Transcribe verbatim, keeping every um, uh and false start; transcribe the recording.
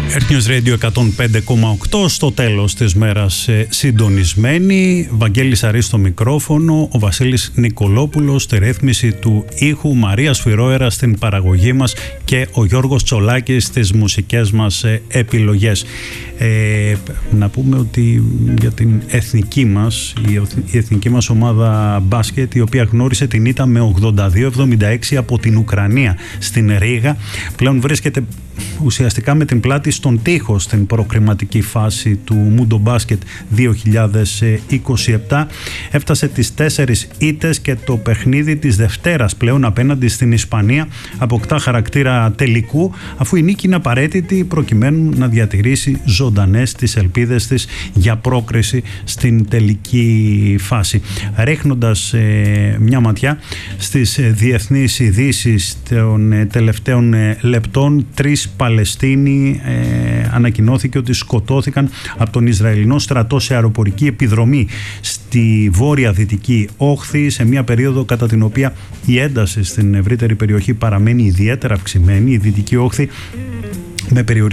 Earth News Radio εκατόν πέντε κόμμα οκτώ, στο τέλος της μέρας ε, συντονισμένοι. Βαγγέλης Αρής στο μικρόφωνο, ο Βασίλης Νικολόπουλος στη ρύθμιση του ήχου, Μαρία Σφυρόερα στην παραγωγή μας και ο Γιώργος Τσολάκης στις μουσικές μας ε, επιλογές. Ε, να πούμε ότι για την εθνική μας, η, η εθνική μας ομάδα μπάσκετ, η οποία γνώρισε την ήττα με ογδόντα δύο εβδομήντα έξι από την Ουκρανία στην Ρήγα, πλέον βρίσκεται ουσιαστικά με την πλάτη στον τοίχο στην προκριματική φάση του Mundo Basket δύο χιλιάδες είκοσι επτά. Έφτασε τις τέσσερις ήττες και το παιχνίδι της Δευτέρας πλέον απέναντι στην Ισπανία αποκτά χαρακτήρα τελικού, αφού η νίκη είναι απαραίτητη προκειμένου να διατηρήσει ζωντανές τις ελπίδες της για πρόκριση στην τελική φάση. Ρίχνοντας ε, μια ματιά στις διεθνείς ειδήσεις των ε, τελευταίων ε, λεπτών, τρεις Παλαιστίνοι ε, ανακοινώθηκε ότι σκοτώθηκαν από τον Ισραηλινό στρατό σε αεροπορική επιδρομή στη βόρεια δυτική όχθη, σε μια περίοδο κατά την οποία η ένταση στην ευρύτερη περιοχή παραμένει ιδιαίτερα αυξημένη. Η δυτική όχθη με περιορισμό